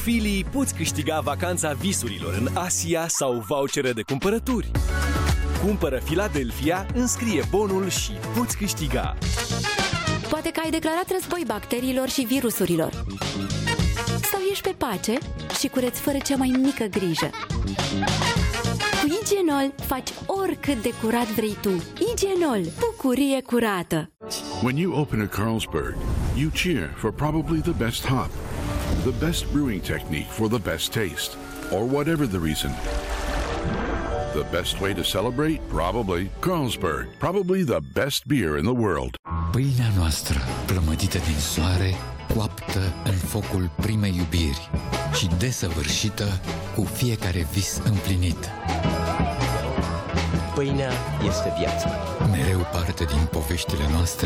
Filii poți câștiga vacanța visurilor în Asia sau vouchere de cumpărături. Cumpără Philadelphia, înscrie bonul și poți câștiga. Poate că ai declarat război bacteriilor și virusurilor. Sau ești pe pace și cureți fără cea mai mică grijă. Cu Igenol faci oricât de curat vrei tu. Igenol, bucurie curată. When you open a Carlsberg, you cheer for probably the best hop, the best brewing technique for the best taste, or whatever the reason. The best way to celebrate? Probably Carlsberg. Probably the best beer in the world. Pâinea noastră, plămădită din soare, coaptă în focul primei iubiri și desăvârșită cu fiecare vis împlinit. Pâinea este viața. Mereu parte din poveștile noastre